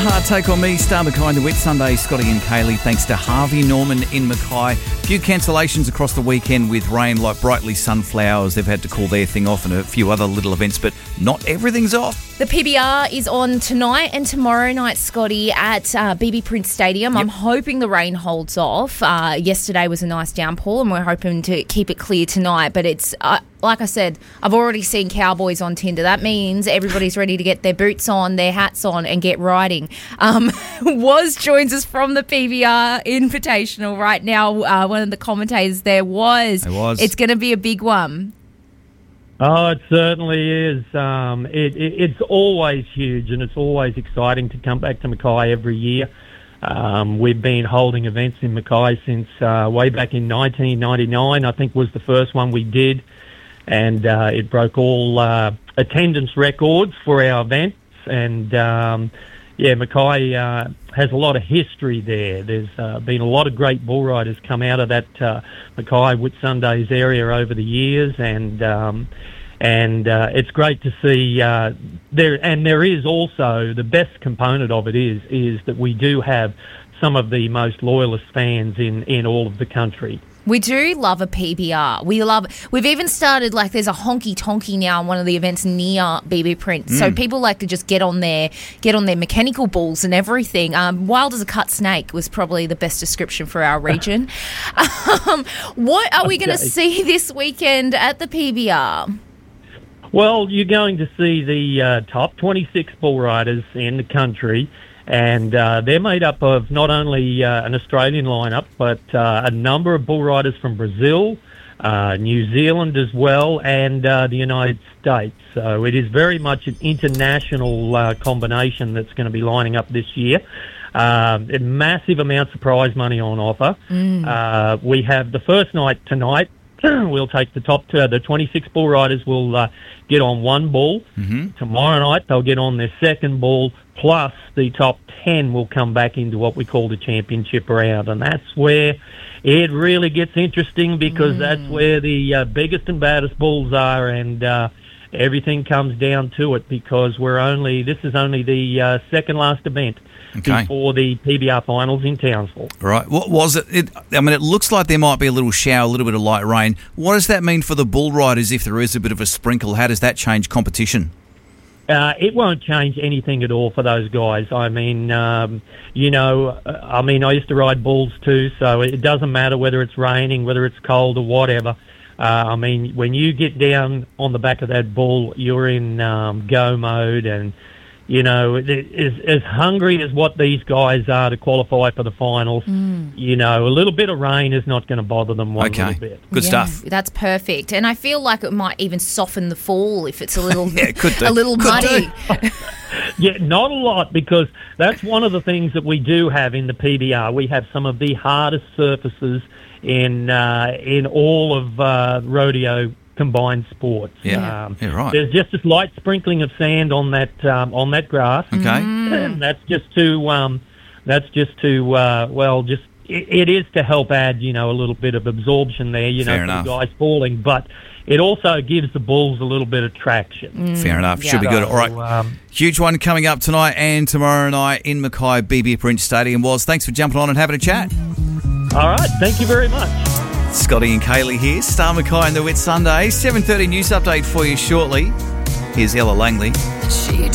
Hard Take on Me, Star Mackay and the Wet Sunday, Scotty and Kaylee, thanks to Harvey Norman in Mackay. A few cancellations across the weekend with rain, like Brightly Sunflowers. They've had to call their thing off and a few other little events, but not everything's off. The PBR is on tonight and tomorrow night, Scotty, at BB Prince Stadium. Yep. I'm hoping the rain holds off. Yesterday was a nice downpour and we're hoping to keep it clear tonight. But it's, like I said, I've already seen cowboys on Tinder. That means everybody's ready to get their boots on, their hats on and get riding. Woz joins us from the PBR Invitational right now. One of the commentators there was. It's going to be a big one. Oh, it certainly is. It's always huge and it's always exciting to come back to Mackay every year. We've been holding events in Mackay since way back in 1999, I think was the first one we did. And it broke all attendance records for our events. And, Mackay has a lot of history there. There's been a lot of great bull riders come out of that Mackay Whitsundays area over the years. And it's great to see there. And there is also, the best component of it is that we do have some of the most loyalist fans in all of the country. We do love a PBR. We've even started, like, there's a honky-tonky now on one of the events near BB Prince. So people like to just get on their mechanical bulls and everything. Wild as a cut snake was probably the best description for our region. What are we going to see this weekend at the PBR? Well, you're going to see the top 26 bull riders in the country. And they're made up of not only an Australian lineup, but a number of bull riders from Brazil, New Zealand as well, and the United States. So it is very much an international combination that's going to be lining up this year. Massive amounts of prize money on offer. We have the first night tonight. We'll take the 26 bull riders will get on one bull. Tomorrow night they'll get on their second bull, plus the top 10 will come back into what we call the championship round. And that's where it really gets interesting, because that's where the biggest and baddest bulls are, and everything comes down to it, because this is only the second last event before the PBR finals in Townsville. Right. What was it? It looks like there might be a little shower, a little bit of light rain. What does that mean for the bull riders if there is a bit of a sprinkle? How does that change competition? It won't change anything at all for those guys. I used to ride bulls too, so it doesn't matter whether it's raining, whether it's cold or whatever. When you get down on the back of that bull, you're in go mode, and as hungry as what these guys are to qualify for the finals, a little bit of rain is not going to bother them one little bit. Good stuff. That's perfect. And I feel like it might even soften the fall if it's a little a little muddy. Yeah, not a lot, because that's one of the things that we do have in the PBR. We have some of the hardest surfaces in all of rodeo combined sports. Right. There's just a slight sprinkling of sand on that grass. Okay. And that's just to it is to help add, a little bit of absorption there, for the guys falling, but it also gives the bulls a little bit of traction. Fair enough. Should be good. All right. Huge one coming up tonight and tomorrow night in Mackay BB Prince Stadium. Woz, thanks for jumping on and having a chat. All right. Thank you very much. Scotty and Kaylee here, Star Mackay and the Wet Sunday. 7:30 news update for you shortly. Here's Ella Langley.